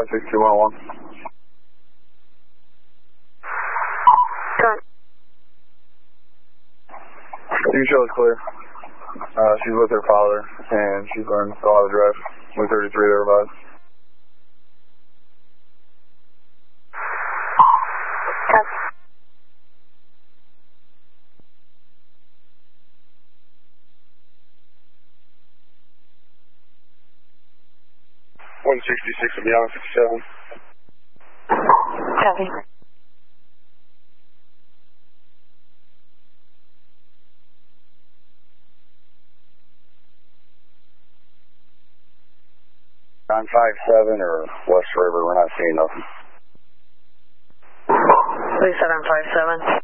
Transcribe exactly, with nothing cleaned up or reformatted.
five six two one one. You show is clear. Uh, she's with her father, and she's learned still how to drive. one thirty-three thereabouts. one sixty-six and beyond fifty-seven. Copy. nine five seven or West River, we're not seeing nothing. three seven five seven.